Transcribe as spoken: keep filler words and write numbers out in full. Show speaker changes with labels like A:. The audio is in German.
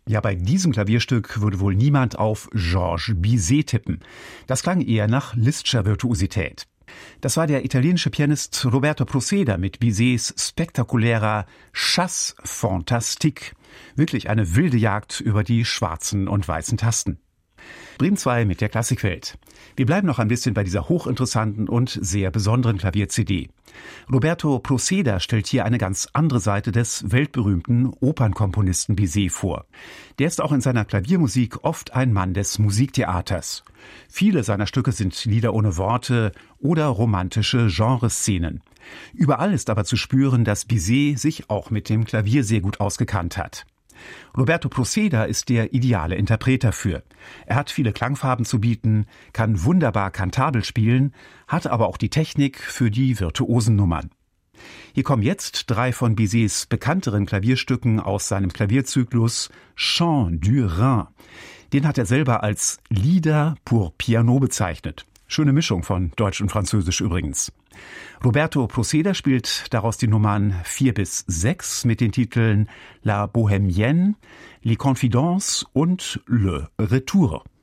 A: Ja, bei diesem Klavierstück würde wohl niemand auf Georges Bizet tippen. Das klang eher nach Lisztscher Virtuosität. Das war der italienische Pianist Roberto Proceda mit Bizets spektakulärer Chasse Fantastique. Wirklich eine wilde Jagd über die schwarzen und weißen Tasten. Bremen zwei mit der Klassikwelt. Wir bleiben noch ein bisschen bei dieser hochinteressanten und sehr besonderen Klavier-C D. Roberto Proceda stellt hier eine ganz andere Seite des weltberühmten Opernkomponisten Bizet vor. Der ist auch in seiner Klaviermusik oft ein Mann des Musiktheaters. Viele seiner Stücke sind Lieder ohne Worte oder romantische Genreszenen. Überall ist aber zu spüren, dass Bizet sich auch mit dem Klavier sehr gut ausgekannt hat. Roberto Proceda ist der ideale Interpret dafür. Er hat viele Klangfarben zu bieten, kann wunderbar kantabel spielen, hat aber auch die Technik für die virtuosen Nummern. Hier kommen jetzt drei von Bizets bekannteren Klavierstücken aus seinem Klavierzyklus Chant du Rhin. Den hat er selber als Lieder pour Piano bezeichnet. Schöne Mischung von Deutsch und Französisch übrigens. Roberto Proceda spielt daraus die Nummern vier bis sechs mit den Titeln La Bohémienne, Les Confidences und Le Retour.